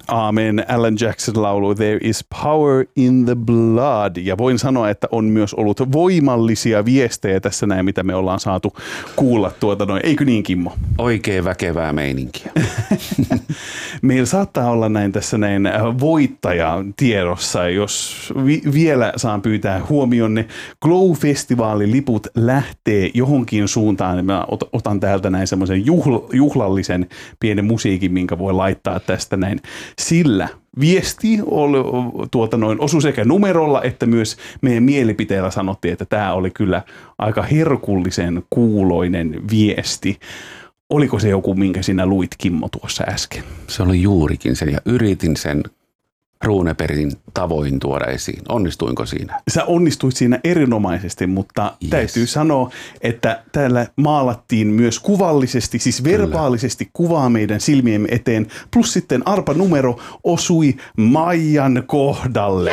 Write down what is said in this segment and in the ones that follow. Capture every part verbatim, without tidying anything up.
Aamen. Alan Jackson laulu There is power in the blood. Ja voin sanoa, että on myös ollut voimallisia viestejä tässä näin, mitä me ollaan saatu kuulla tuota noin. Eikö niin, Kimmo? Oikein väkevää meininkiä. Meillä saattaa olla näin tässä näin voittaja tiedossa, jos vi- vielä saan pyytää huomionne. Glow-festivaalin liput lähtee johonkin suuntaan. Mä ot- otan täältä näin semmoisen juhl- juhlallisen pienen musiikin, minkä voi laittaa tästä näin. Sillä viesti oli, tuota noin, osui sekä numerolla että myös meidän mielipiteellä sanottiin, että tämä oli kyllä aika herkullisen kuuloinen viesti. Oliko se joku, minkä sinä luit, Kimmo, tuossa äsken? Se oli juurikin sen ja yritin sen Runebergin tavoin tuoda esiin. Onnistuinko siinä? Sä onnistuit siinä erinomaisesti, mutta yes. Täytyy sanoa, että täällä maalattiin myös kuvallisesti, siis verbaalisesti Kyllä. kuvaa meidän silmiemme eteen. Plus sitten arpanumero osui Maijan kohdalle.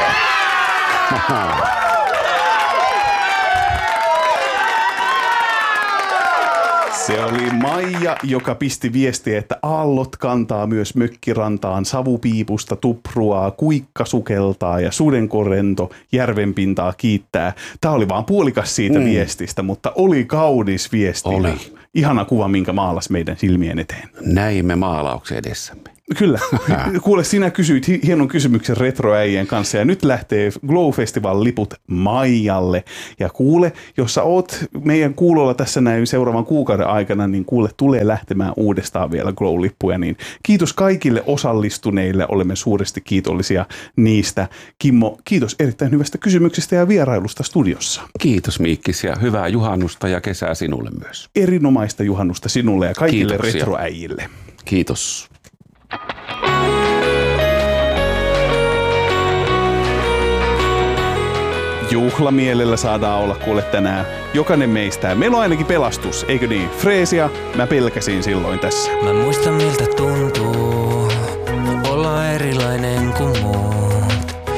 Se oli Maija, joka pisti viestiä, että aallot kantaa myös mökkirantaan, savupiipusta tupruaa, kuikka sukeltaa ja sudenkorento järvenpintaa kiittää. Tämä oli vaan puolikas siitä mm. viestistä, mutta oli kaunis viesti. Oli. Ihana kuva, minkä maalasi meidän silmien eteen. Näimme maalauksen edessämme. Kyllä. Kuule, sinä kysyit hienon kysymyksen retroäijien kanssa ja nyt lähtee Glow-festival-liput Maijalle. Ja kuule, jos sä oot meidän kuulolla tässä näin seuraavan kuukauden aikana, niin kuule, tulee lähtemään uudestaan vielä Glow-lippuja. Niin kiitos kaikille osallistuneille, olemme suuresti kiitollisia niistä. Kimmo, kiitos erittäin hyvästä kysymyksestä ja vierailusta studiossa. Kiitos Miikkis ja hyvää juhannusta ja kesää sinulle myös. Erinomaista juhannusta sinulle ja kaikille Kiitoksia. retroäijille. Kiitos. Juhlamielellä saadaan olla kuule tänään jokainen meistä. Meillä on ainakin pelastus, eikö niin? Freesia mä pelkäsin silloin tässä. Mä muistan miltä tuntuu olla erilainen kuin muu.